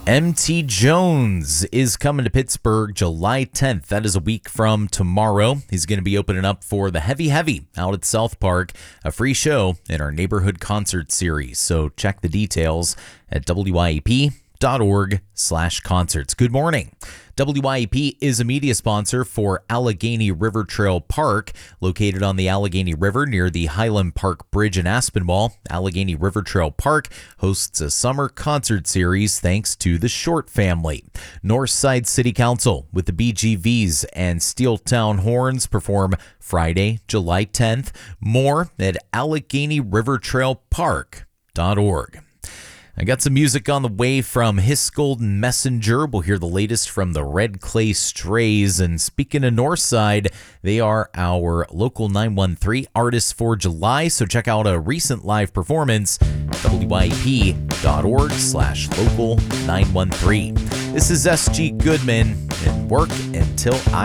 MT Jones is coming to Pittsburgh July 10th. That is a week from tomorrow. He's going to be opening up for the Heavy Heavy out at South Park, a free show in our neighborhood concert series. So check the details at wyep.org/concerts. Good morning. WYEP is a media sponsor for Allegheny River Trail Park, located on the Allegheny River near the Highland Park Bridge in Aspinwall. Allegheny River Trail Park hosts a summer concert series thanks to the Short family. Northside City Council with the BGVs and Steeltown Horns perform Friday, July 10th. More at AlleghenyRiverTrailPark.org. I got some music on the way from His Golden Messenger. We'll hear the latest from the Red Clay Strays. And speaking of Northside, they are our Local 913 artists for July. So check out a recent live performance, wyep.org/local913. This is SG Goodman and Work Until I